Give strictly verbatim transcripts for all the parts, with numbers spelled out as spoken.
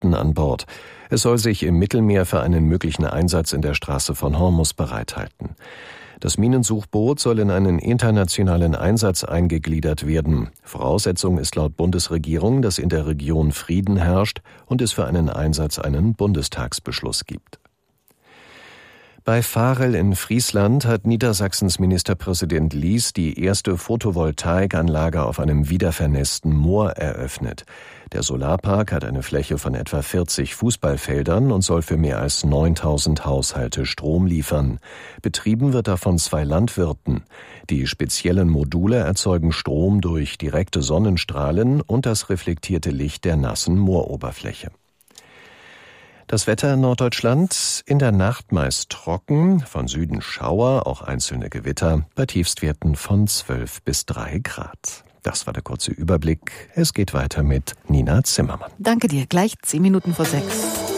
Fregatten an Bord. Es soll sich im Mittelmeer für einen möglichen Einsatz in der Straße von Hormuz bereithalten. Das Minensuchboot soll in einen internationalen Einsatz eingegliedert werden. Voraussetzung ist laut Bundesregierung, dass in der Region Frieden herrscht und es für einen Einsatz einen Bundestagsbeschluss gibt. Bei Varel in Friesland hat Niedersachsens Ministerpräsident Lies die erste Photovoltaikanlage auf einem wiedervernässten Moor eröffnet. Der Solarpark hat eine Fläche von etwa vierzig Fußballfeldern und soll für mehr als neuntausend Haushalte Strom liefern. Betrieben wird er von zwei Landwirten. Die speziellen Module erzeugen Strom durch direkte Sonnenstrahlen und das reflektierte Licht der nassen Mooroberfläche. Das Wetter in Norddeutschland: in der Nacht meist trocken, von Süden Schauer, auch einzelne Gewitter, bei Tiefstwerten von zwölf bis drei Grad. Das war der kurze Überblick. Es geht weiter mit Nina Zimmermann. Danke dir. Gleich zehn Minuten vor sechs.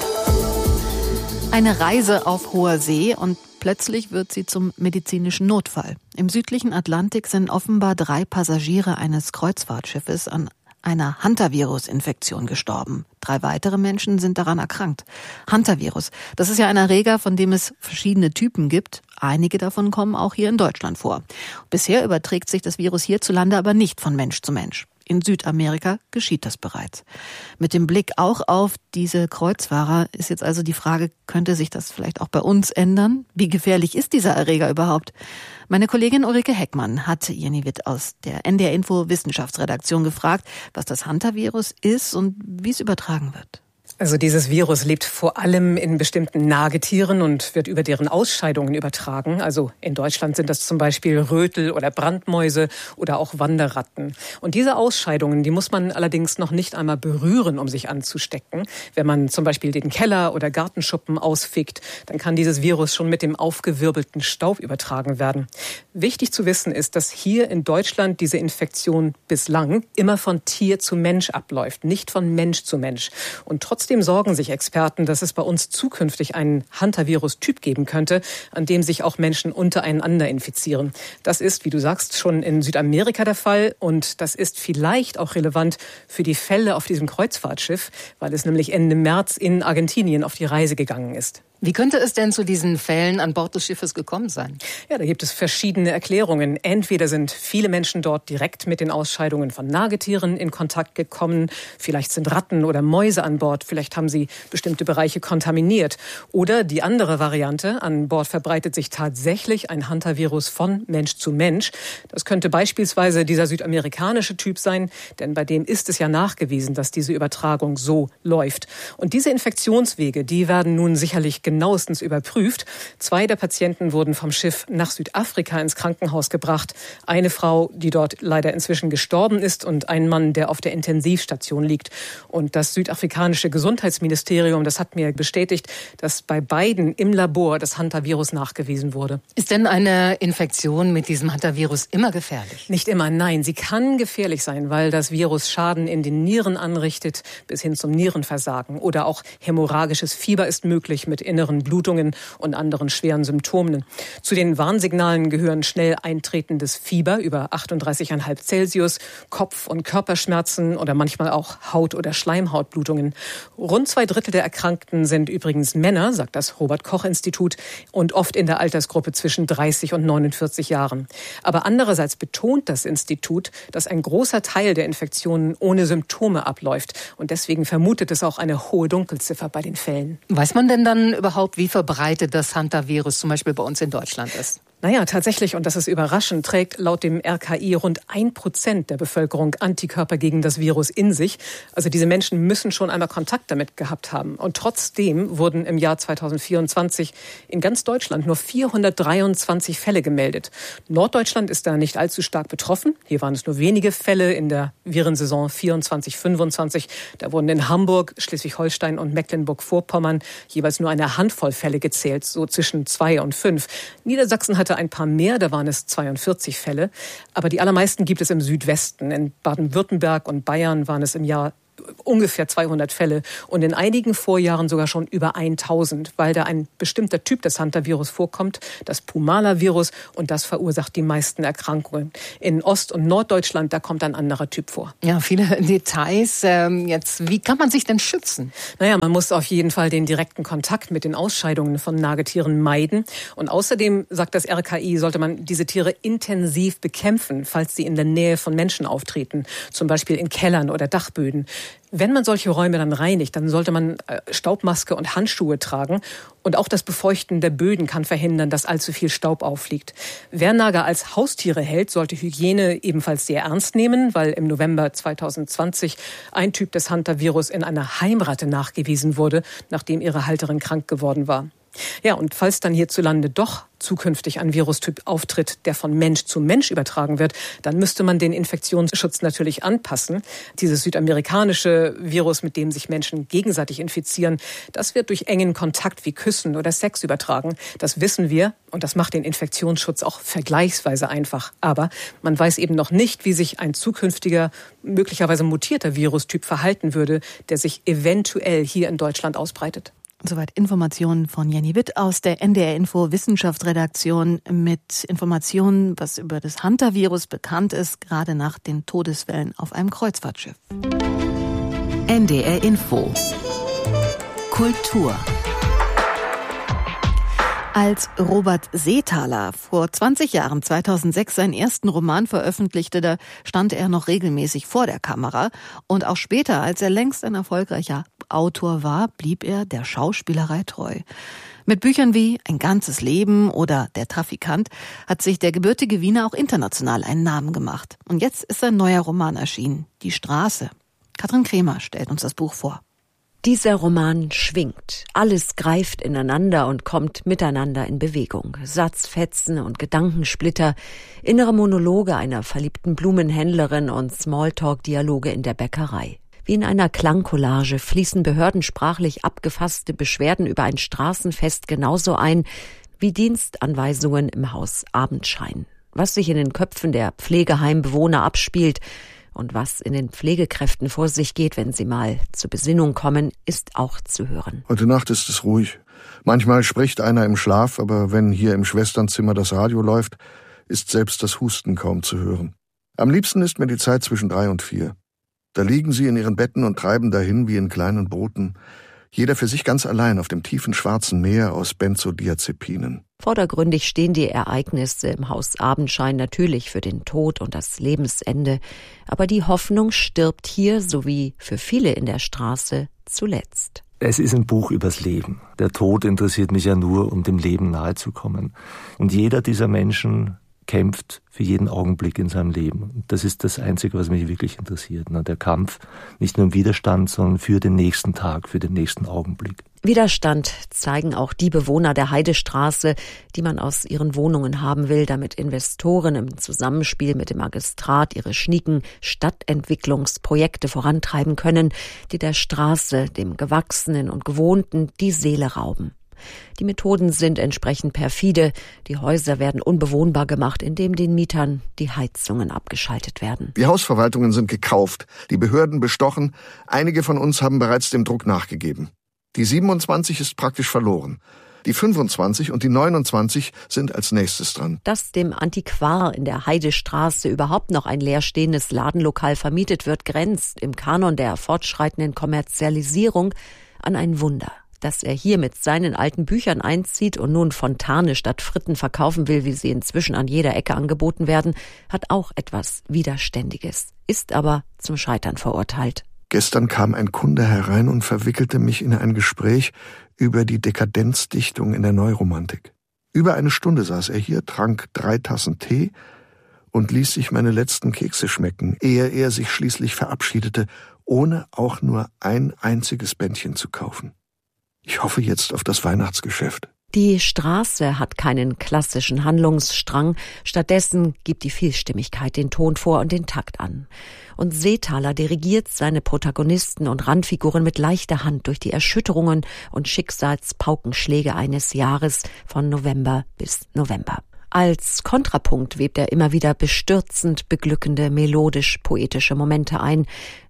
Eine Reise auf hoher See und plötzlich wird sie zum medizinischen Notfall. Im südlichen Atlantik sind offenbar drei Passagiere eines Kreuzfahrtschiffes an einer Hantavirus-Infektion gestorben. Drei weitere Menschen sind daran erkrankt. Hantavirus, das ist ja ein Erreger, von dem es verschiedene Typen gibt. Einige davon kommen auch hier in Deutschland vor. Bisher überträgt sich das Virus hierzulande aber nicht von Mensch zu Mensch. In Südamerika geschieht das bereits. Mit dem Blick auch auf diese Kreuzfahrer ist jetzt also die Frage, könnte sich das vielleicht auch bei uns ändern? Wie gefährlich ist dieser Erreger überhaupt? Meine Kollegin Ulrike Heckmann hat Jenny Witt aus der N D R Info Wissenschaftsredaktion gefragt, was das Hantavirus ist und wie es übertragen wird. Also dieses Virus lebt vor allem in bestimmten Nagetieren und wird über deren Ausscheidungen übertragen. Also in Deutschland sind das zum Beispiel Rötel oder Brandmäuse oder auch Wanderratten. Und diese Ausscheidungen, die muss man allerdings noch nicht einmal berühren, um sich anzustecken. Wenn man zum Beispiel den Keller oder Gartenschuppen ausfegt, dann kann dieses Virus schon mit dem aufgewirbelten Staub übertragen werden. Wichtig zu wissen ist, dass hier in Deutschland diese Infektion bislang immer von Tier zu Mensch abläuft, nicht von Mensch zu Mensch. Und trotzdem sorgen sich Experten, dass es bei uns zukünftig einen Hantavirus-Typ geben könnte, an dem sich auch Menschen untereinander infizieren. Das ist, wie du sagst, schon in Südamerika der Fall und das ist vielleicht auch relevant für die Fälle auf diesem Kreuzfahrtschiff, weil es nämlich Ende März in Argentinien auf die Reise gegangen ist. Wie könnte es denn zu diesen Fällen an Bord des Schiffes gekommen sein? Ja, da gibt es verschiedene Erklärungen. Entweder sind viele Menschen dort direkt mit den Ausscheidungen von Nagetieren in Kontakt gekommen, vielleicht sind Ratten oder Mäuse an Bord, vielleicht haben sie bestimmte Bereiche kontaminiert. Oder die andere Variante, an Bord verbreitet sich tatsächlich ein Hantavirus von Mensch zu Mensch. Das könnte beispielsweise dieser südamerikanische Typ sein, denn bei dem ist es ja nachgewiesen, dass diese Übertragung so läuft. Und diese Infektionswege, die werden nun sicherlich genauestens überprüft. Zwei der Patienten wurden vom Schiff nach Südafrika ins Krankenhaus gebracht. Eine Frau, die dort leider inzwischen gestorben ist und ein Mann, der auf der Intensivstation liegt. Und das südafrikanische Gesundheitsministerium, das hat mir bestätigt, dass bei beiden im Labor das Hantavirus nachgewiesen wurde. Ist denn eine Infektion mit diesem Hantavirus immer gefährlich? Nicht immer, nein. Sie kann gefährlich sein, weil das Virus Schaden in den Nieren anrichtet, bis hin zum Nierenversagen. Oder auch hämorrhagisches Fieber ist möglich mit inneren Blutungen und anderen schweren Symptomen. Zu den Warnsignalen gehören schnell eintretendes Fieber über achtunddreißig Komma fünf Celsius, Kopf- und Körperschmerzen oder manchmal auch Haut- oder Schleimhautblutungen. Rund zwei Drittel der Erkrankten sind übrigens Männer, sagt das Robert-Koch-Institut, und oft in der Altersgruppe zwischen dreißig und neunundvierzig Jahren. Aber andererseits betont das Institut, dass ein großer Teil der Infektionen ohne Symptome abläuft. Und deswegen vermutet es auch eine hohe Dunkelziffer bei den Fällen. Weiß man denn dann überhaupt, wie verbreitet das Hantavirus zum Beispiel bei uns in Deutschland ist? Naja, tatsächlich, und das ist überraschend, trägt laut dem R K I rund ein Prozent der Bevölkerung Antikörper gegen das Virus in sich. Also diese Menschen müssen schon einmal Kontakt damit gehabt haben. Und trotzdem wurden im Jahr zweitausendvierundzwanzig in ganz Deutschland nur vierhundertdreiundzwanzig Fälle gemeldet. Norddeutschland ist da nicht allzu stark betroffen. Hier waren es nur wenige Fälle in der Virensaison vierundzwanzig fünfundzwanzig. Da wurden in Hamburg, Schleswig-Holstein und Mecklenburg-Vorpommern jeweils nur eine Handvoll Fälle gezählt, so zwischen zwei und fünf. Niedersachsen hatte ein paar mehr, da waren es zweiundvierzig Fälle. Aber die allermeisten gibt es im Südwesten. In Baden-Württemberg und Bayern waren es im Jahr ungefähr zweihundert Fälle und in einigen Vorjahren sogar schon über tausend, weil da ein bestimmter Typ des Hantavirus vorkommt, das Pumala-Virus, und das verursacht die meisten Erkrankungen. In Ost- und Norddeutschland, da kommt ein anderer Typ vor. Ja, viele Details. Ähm, jetzt, wie kann man sich denn schützen? Naja, man muss auf jeden Fall den direkten Kontakt mit den Ausscheidungen von Nagetieren meiden. Und außerdem, sagt das R K I, sollte man diese Tiere intensiv bekämpfen, falls sie in der Nähe von Menschen auftreten, zum Beispiel in Kellern oder Dachböden. Wenn man solche Räume dann reinigt, dann sollte man Staubmaske und Handschuhe tragen. Und auch das Befeuchten der Böden kann verhindern, dass allzu viel Staub auffliegt. Wer Nager als Haustiere hält, sollte Hygiene ebenfalls sehr ernst nehmen, weil im November zweitausendzwanzig ein Typ des Hantavirus in einer Heimratte nachgewiesen wurde, nachdem ihre Halterin krank geworden war. Ja, und falls dann hierzulande doch zukünftig ein Virustyp auftritt, der von Mensch zu Mensch übertragen wird, dann müsste man den Infektionsschutz natürlich anpassen. Dieses südamerikanische Virus, mit dem sich Menschen gegenseitig infizieren, das wird durch engen Kontakt wie Küssen oder Sex übertragen. Das wissen wir und das macht den Infektionsschutz auch vergleichsweise einfach. Aber man weiß eben noch nicht, wie sich ein zukünftiger, möglicherweise mutierter Virustyp verhalten würde, der sich eventuell hier in Deutschland ausbreitet. Soweit Informationen von Jenny Witt aus der N D R Info Wissenschaftsredaktion mit Informationen, was über das Hantavirus bekannt ist, gerade nach den Todesfällen auf einem Kreuzfahrtschiff. N D R Info Kultur. Als Robert Seethaler vor zwanzig Jahren, zweitausendsechs, seinen ersten Roman veröffentlichte, da stand er noch regelmäßig vor der Kamera. Und auch später, als er längst ein erfolgreicher Autor war, blieb er der Schauspielerei treu. Mit Büchern wie Ein ganzes Leben oder Der Trafikant hat sich der gebürtige Wiener auch international einen Namen gemacht. Und jetzt ist ein neuer Roman erschienen, Die Straße. Katrin Kremer stellt uns das Buch vor. Dieser Roman schwingt. Alles greift ineinander und kommt miteinander in Bewegung. Satzfetzen und Gedankensplitter, innere Monologe einer verliebten Blumenhändlerin und Smalltalk-Dialoge in der Bäckerei. Wie in einer Klangcollage fließen behördensprachlich abgefasste Beschwerden über ein Straßenfest genauso ein wie Dienstanweisungen im Haus Abendschein. Was sich in den Köpfen der Pflegeheimbewohner abspielt und was in den Pflegekräften vor sich geht, wenn sie mal zur Besinnung kommen, ist auch zu hören. Heute Nacht ist es ruhig. Manchmal spricht einer im Schlaf, aber wenn hier im Schwesternzimmer das Radio läuft, ist selbst das Husten kaum zu hören. Am liebsten ist mir die Zeit zwischen drei und vier. Da liegen sie in ihren Betten und treiben dahin wie in kleinen Booten, jeder für sich ganz allein auf dem tiefen schwarzen Meer aus Benzodiazepinen. Vordergründig stehen die Ereignisse im Haus Abendschein natürlich für den Tod und das Lebensende, aber die Hoffnung stirbt hier, sowie für viele in der Straße, zuletzt. Es ist ein Buch übers Leben. Der Tod interessiert mich ja nur, um dem Leben nahezukommen. Und jeder dieser Menschen kämpft für jeden Augenblick in seinem Leben. Und das ist das Einzige, was mich wirklich interessiert. Der Kampf nicht nur im Widerstand, sondern für den nächsten Tag, für den nächsten Augenblick. Widerstand zeigen auch die Bewohner der Heidestraße, die man aus ihren Wohnungen haben will, damit Investoren im Zusammenspiel mit dem Magistrat ihre schnieken Stadtentwicklungsprojekte vorantreiben können, die der Straße, dem Gewachsenen und Gewohnten, die Seele rauben. Die Methoden sind entsprechend perfide. Die Häuser werden unbewohnbar gemacht, indem den Mietern die Heizungen abgeschaltet werden. Die Hausverwaltungen sind gekauft, die Behörden bestochen. Einige von uns haben bereits dem Druck nachgegeben. Die siebenundzwanzig ist praktisch verloren. Die fünfundzwanzig und die neunundzwanzig sind als nächstes dran. Dass dem Antiquar in der Heidestraße überhaupt noch ein leerstehendes Ladenlokal vermietet wird, grenzt im Kanon der fortschreitenden Kommerzialisierung an ein Wunder. Dass er hier mit seinen alten Büchern einzieht und nun Fontane statt Fritten verkaufen will, wie sie inzwischen an jeder Ecke angeboten werden, hat auch etwas Widerständiges, ist aber zum Scheitern verurteilt. Gestern kam ein Kunde herein und verwickelte mich in ein Gespräch über die Dekadenzdichtung in der Neuromantik. Über eine Stunde saß er hier, trank drei Tassen Tee und ließ sich meine letzten Kekse schmecken, ehe er sich schließlich verabschiedete, ohne auch nur ein einziges Bändchen zu kaufen. Ich hoffe jetzt auf das Weihnachtsgeschäft. Die Straße hat keinen klassischen Handlungsstrang, stattdessen gibt die Vielstimmigkeit den Ton vor und den Takt an. Und Seethaler dirigiert seine Protagonisten und Randfiguren mit leichter Hand durch die Erschütterungen und Schicksalspaukenschläge eines Jahres von November bis November. Als Kontrapunkt webt er immer wieder bestürzend beglückende, melodisch-poetische Momente ein.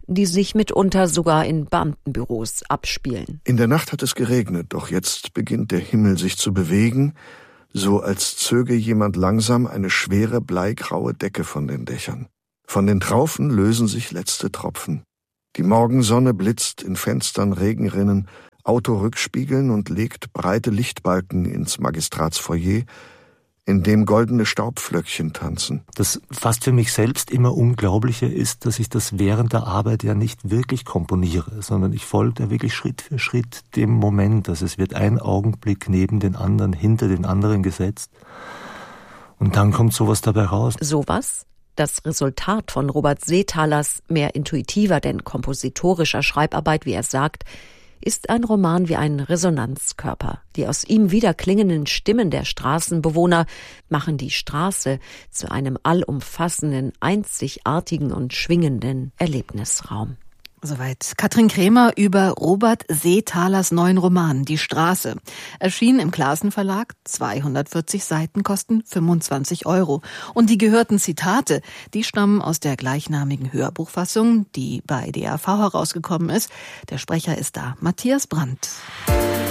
die sich mitunter sogar in Beamtenbüros abspielen. In der Nacht hat es geregnet, doch jetzt beginnt der Himmel sich zu bewegen, so als zöge jemand langsam eine schwere bleigraue Decke von den Dächern. Von den Traufen lösen sich letzte Tropfen. Die Morgensonne blitzt in Fenstern, Regenrinnen, Autorückspiegeln und legt breite Lichtbalken ins Magistratsfoyer, in dem goldene Staubflöckchen tanzen. Das fast für mich selbst immer Unglaubliche ist, dass ich das während der Arbeit ja nicht wirklich komponiere, sondern ich folge da wirklich Schritt für Schritt dem Moment. Also es wird ein Augenblick neben den anderen, hinter den anderen gesetzt. Und dann kommt sowas dabei raus. Sowas? Das Resultat von Robert Seethalers mehr intuitiver denn kompositorischer Schreibarbeit, wie er sagt, ist ein Roman wie ein Resonanzkörper. Die aus ihm wiederklingenden Stimmen der Straßenbewohner machen die Straße zu einem allumfassenden, einzigartigen und schwingenden Erlebnisraum. Soweit Katrin Krämer über Robert Seethalers neuen Roman Die Straße. Erschien im Clasen Verlag, zweihundertvierzig Seiten, kosten fünfundzwanzig Euro. Und die gehörten Zitate, die stammen aus der gleichnamigen Hörbuchfassung, die bei D A V herausgekommen ist. Der Sprecher ist da, Matthias Brandt.